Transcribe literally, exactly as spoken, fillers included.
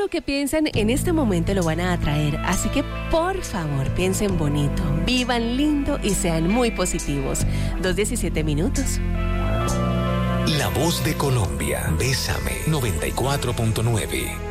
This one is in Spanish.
lo que piensan en este momento lo van a atraer. Así que, por favor, piensen bonito, vivan lindo y sean muy positivos. dos diecisiete minutos. La voz de Colombia. Bésame. noventa y cuatro punto nueve.